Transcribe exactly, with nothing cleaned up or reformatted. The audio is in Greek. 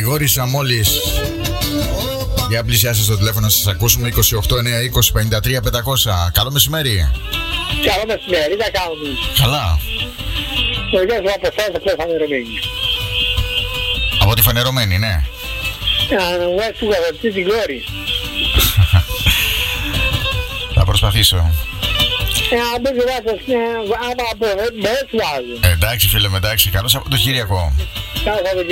Κατηγόρησα μόλις. Για πλησιάστε στο τηλέφωνο να σας ακούσουμε. είκοσι οκτώ εννιά είκοσι πενήντα τρία πεντακόσια. Καλό μεσημέρι. Καλό μεσημέρι, τι θα κάνουμε. Καλά. Το γεια σου από εσάς από φανερωμένη. Από τη φανερωμένη, ναι. Αν μου έτσι που αγαπητή την κόρη. Θα προσπαθήσω. Αν δεν γράψεις, άμα από με έτσι βάζω. Εντάξει φίλε, εντάξει. Καλό Σαββατοκύριακο. Καλό Σαββατοκύριακο.